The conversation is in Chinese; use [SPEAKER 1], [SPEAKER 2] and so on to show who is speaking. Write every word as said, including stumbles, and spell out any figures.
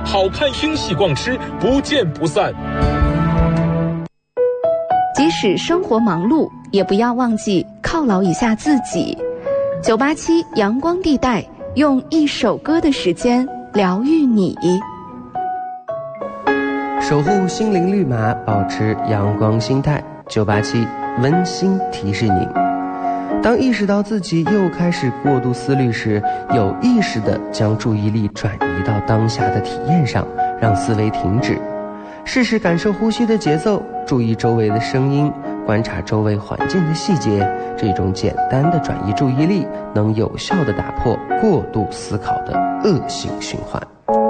[SPEAKER 1] 好看听戏逛吃，不见不散。
[SPEAKER 2] 即使生活忙碌，也不要忘记犒劳一下自己。九八七阳光地带，用一首歌的时间疗愈你。
[SPEAKER 3] 守护心灵绿码，保持阳光心态。九八七温馨提示您：当意识到自己又开始过度思虑时，有意识地将注意力转移到当下的体验上，让思维停止。试试感受呼吸的节奏，注意周围的声音，观察周围环境的细节。这种简单的转移注意力，能有效地打破过度思考的恶性循环。